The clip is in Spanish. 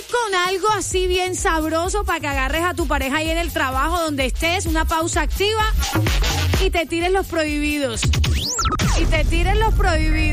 con algo así bien sabroso para que agarres a tu pareja ahí en el trabajo, donde estés, una pausa activa y te tires los prohibidos.